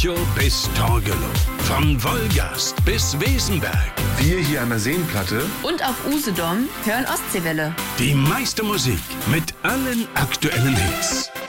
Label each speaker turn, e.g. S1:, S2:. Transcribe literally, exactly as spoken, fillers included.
S1: bis Torgelow. Von Wolgast bis Wesenberg.
S2: Wir hier an der Seenplatte.
S3: Und auf Usedom hören Ostseewelle.
S1: Die meiste Musik mit allen aktuellen Hits.